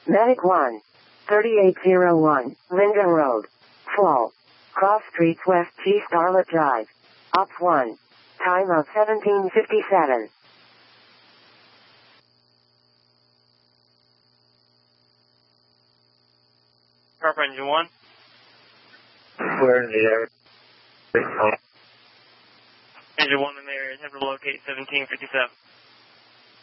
Medic 1. 3801, Linda Road. Flow. Cross Streets West G Starlet Drive. Op 1. Time of 1757. Purple Engine 1. We're in the area. Engine 1 in the area, attempt to locate 1757.